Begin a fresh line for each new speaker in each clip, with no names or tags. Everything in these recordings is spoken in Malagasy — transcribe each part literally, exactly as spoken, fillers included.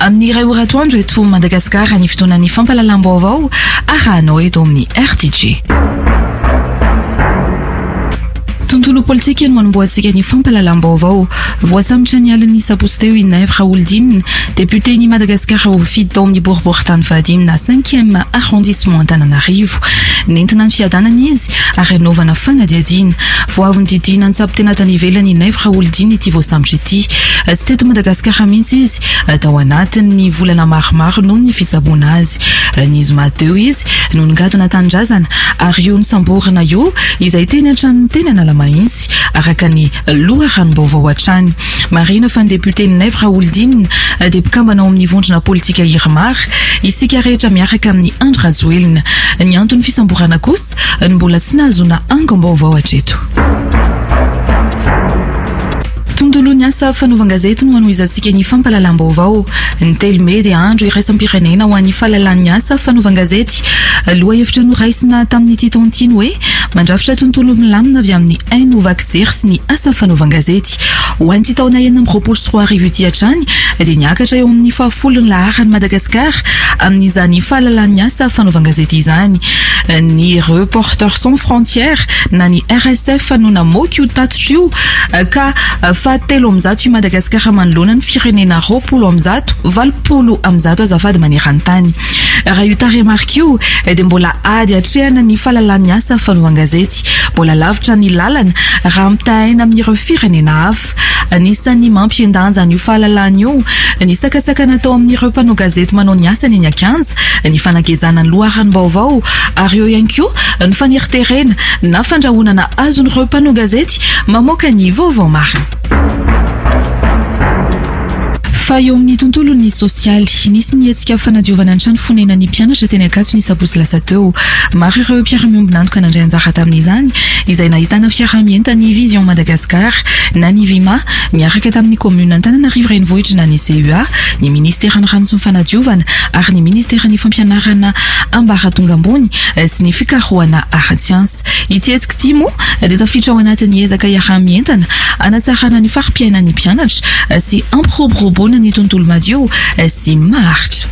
Amin'ny iray ora atoandro eto Madagasikara ny fotoanan'ny fampalalam-baovao arahanao eto amin'ny R T G. Tontolo politika no manomboantsika ny fampalalam-baovao. Voasambotra ny aliny sapositeo Inève Raoldine, député ny Madagasikara au fid taon'ny boriboritany fahadimy na cinquième arrondissement Antananarivo. Nentina ny fiadanana izy ary anaovana fanadiadiana. Vao avy nodidina ny tsapo-tena tany ivelany Inève Raoldine ity voasambotra ity. Tsy teto Madagasikara mihitsy izy, tao anatin'ny volana maromaro noho ny fitsaboana azy. Ny zoma teo izy no nongatona tanindrazana ary io nisamborana io izay teny an-tranony teny analamahitsy araka ny loharanom-baovao hatrany. Marina fa ny député Inève Raoldine dia mpikambana ao amin'ny vondrona politika Irmar, isika rehetra miaraka amin'ny Andry Rajoelina. Ny antony fisamborana kosa ny mbola tsy nahazona angam-baovao hatreto. Tontolo ny asa fanaovan-gazety no anohizantsika ny fampalalam-baovao. Ny telme dia andro iraisam-pirenena ho an'ny fahalalan'ny asa fanaovan-gazety. Loha hevitra noraisina tamin'ity taon'ity hoe mandrafitra tontolo milamina avy amin'ny haino vakjery sy ny asa fanaovan-gazety. Ho an'ity taona enina amby roapolo sy roa arivo ity hatrany dia niakatra eo amin'ny fahafolon'ny laharany Madagasikara amin'izany fahalalan'ny asa fanaovan-gazety izany. Ny Reporters sans frontières na ny R S F no namoaka io tatitra io ka fahatelo amby zato i Madagasikara manoloana ny firenena roapolo amby zato valopolo amby zato azafady maneran-tany. Raha io taremarika io dia mbola ady hatrehana ny fahalalan'ny asa fanaovan-gazety. Mbola lavitra ny lalana raha mitahina amin'ireo firenena hafa. Anisan'ny mampiendanja io fahalalana io ny sakasaka natao amin'ireo mpanao gazety manao ny asany eny Akanja, ny fanagezana ny loharanom-baovao ary eo ihany koa ny faneriterena na fandrahonana azon'ireo mpanao gazety mamoaka ny vaovao marina. Fa eo amin'ny tontolony sosialy, nisy nietsika fanadiovana ny trano fonenan'ny mpianatra teny Ankatso ny sabotsy lasa teo. Maro ireo mpiara-miombona antoka nandray anjara tamin'izany, izay nahitana fiara-mienta ny Vision Madagasikara na ny Vima, niaraka tamin'ny commune Antananarivo renivohitra na ny C U A, ny ministeran'ny rano sy ny fanadiovana ary ny ministeran'ny fampianarana ambaratonga ambony sy ny fikarohana ara-tsiansa. Ity hetsika ity moa dia tafiditra ao anatin'ny ezaka iara-mientana anatsarana ny fari-piainan'ny mpianatra sy ampiroboroboana ny tontolo madio sy maharitra.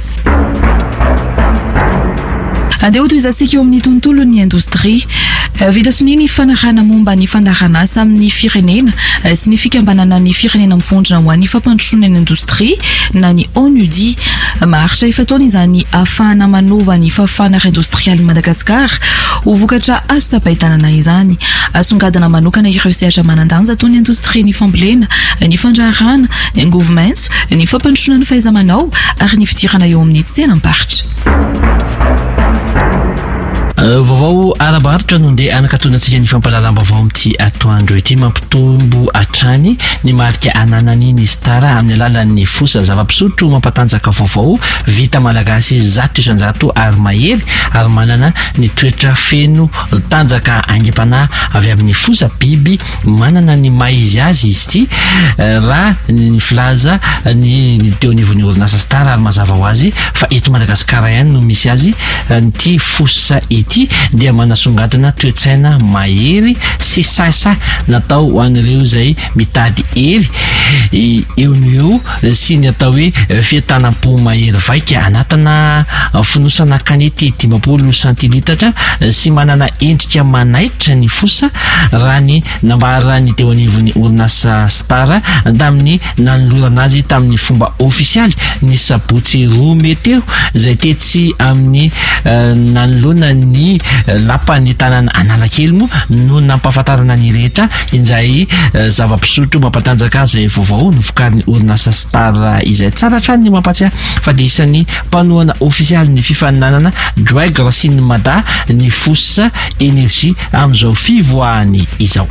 Andeha hotoizantsika eo amin'ny tontolo ny indostria. Vita soniny fanarahana momba ny fandaran'asa amin'ny firenena sy ny fikambanana ny firenena mivondrona ho an'ny fampandrosoana ny indostria na ny ONUDI. Maharitra efa taona izany ahafahana manova ny fahafahana ara-industrialy Madagasikara ho vokatra azo sapahitanana izany. Asongadana manokana ireo sehatra manan-danja toy ny indostria ny fambolena, ny fandraharana, ny angovo-maitso, ny fampandrosoana ny fahaiza-manao ary ny fidirana eo amin'ny tsenam-paritra.
Vaovao arabaritra no ndeha anakatonantsika ny fampalalam-baovao amin'ity atoandro ity, mampitombo hatrany ny marika ananany ny Star amin'ny alalan'ny fosa zava-pisotro mampatanjaka vaovao vita malagasy zato isan-jato ary mahery ary manana ny toetra feno tanjaka aingam-panahy avy amin'ny fosa biby manana ny maizy azy izy ity. Raha ny filaza ny teo anivon'ny orinasa Star ary mazava ho azy fa eto Madagasikara ihany no misy azy ity fosa ity dia manasongadina toetsaina mahery sy sasa natao ho an'ireo izay mitady hery eo no eo sy ny atao hoe fiatanam-po mahery vaika anatina finosana kanety dimampolo centilitatra sy manana endrika manaitra ny fosa raha ny nambara ny teo anivon'ny orinasa Star tamin'ny nanolorana azy tamin'ny fomba ofisialy ny sabotsy roa meteo izay tetsy amin'ny nanolona ny lapan'ny tanàna Analakely moa no nampahafantarana ny rehetra inzay zava-pisotro mampatanjaka izay vaovao novokarin'ny orinasa Star izay tsara hatrany ny mampatsiahy fa dia isan'ny mpanohana ofisialy ny fifaninanana Droegra sy ny Mada ny fosa energie amin'izao fivoahany izao.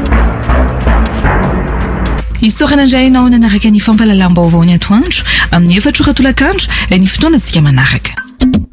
Isorana indray ianao nanaraka ny fampalalam-baovao ny atoandro amin'ny efatra ora tolakandro ny fotoana antsika manaraka.